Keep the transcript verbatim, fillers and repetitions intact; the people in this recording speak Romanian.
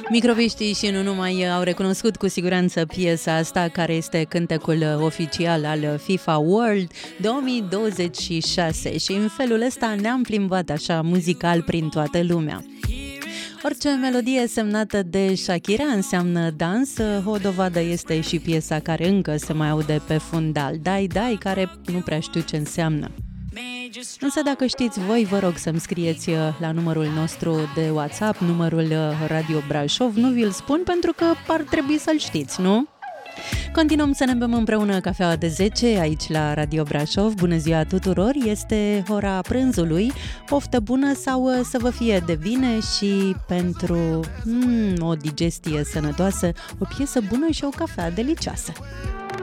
Microbiștii și nu numai au recunoscut cu siguranță piesa asta, care este cântecul oficial al FIFA World două mii douăzeci și șase, și în felul ăsta ne-am plimbat așa muzical prin toată lumea. Orice melodie semnată de Shakira înseamnă dans, o dovadă este și piesa care încă se mai aude pe fundal, Dai Dai, care nu prea știu ce înseamnă. Însă dacă știți voi, vă rog să-mi scrieți la numărul nostru de WhatsApp, numărul Radio Brașov. Nu vi-l spun pentru că ar trebui să-l știți, nu? Continuăm să ne bem împreună cafeaua de zece aici la Radio Brașov. Bună ziua tuturor, este ora prânzului, poftă bună sau să vă fie de bine și pentru mm, o digestie sănătoasă, o piesă bună și o cafea delicioasă.